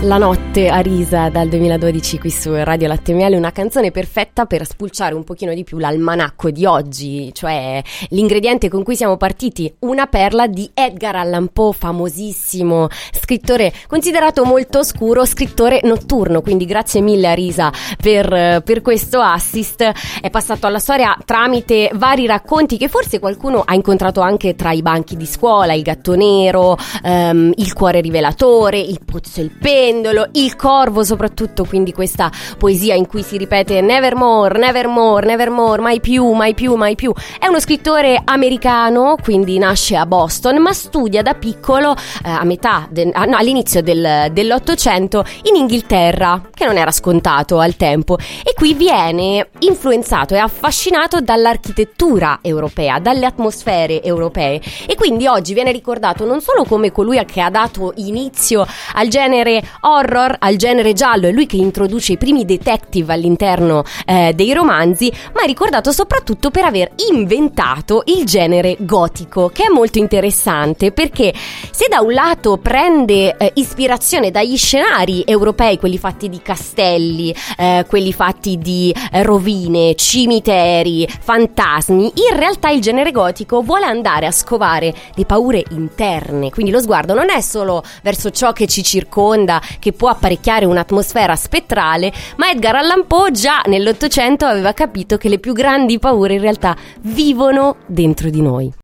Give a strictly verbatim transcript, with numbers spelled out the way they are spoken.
La notte a risa dal duemiladodici qui su Radio Latte Miele, una canzone perfetta per spulciare un pochino di più l'almanacco di oggi, cioè l'ingrediente con cui siamo partiti, una perla di Edgar Allan Poe, famosissimo scrittore considerato molto oscuro, scrittore notturno, quindi grazie mille a Risa per, per questo assist. È passato alla storia tramite vari racconti che forse qualcuno ha incontrato anche tra i banchi di scuola: Il gatto nero, um, Il cuore rivelatore, Il pozzo e il pendolo, Il corvo soprattutto, quindi questa poesia in cui si ripete nevermore, nevermore, nevermore, mai più, mai più, mai più. È uno scrittore americano, quindi nasce a Boston, ma studia da piccolo eh, a metà, de- ah, no, all'inizio del, dell'Ottocento in Inghilterra, che non era scontato al tempo, e qui viene influenzato e affascinato dall'architettura europea, dalle atmosfere europee, e quindi oggi viene ricordato non solo come colui che ha dato inizio al genere horror, al genere giallo, è lui che introduce i primi detective all'interno eh, dei romanzi, ma è ricordato soprattutto per aver inventato il genere gotico, che è molto interessante perché se da un lato prende eh, ispirazione dagli scenari europei, quelli fatti di castelli, eh, quelli fatti di eh, rovine, cimiteri, fantasmi, in realtà il genere gotico vuole andare a scovare le paure interne, quindi lo sguardo non è solo verso ciò che ci circonda, che può apparecchiare un'atmosfera spettrale, ma Edgar Allan Poe già nell'Ottocento aveva capito che le più grandi paure in realtà vivono dentro di noi.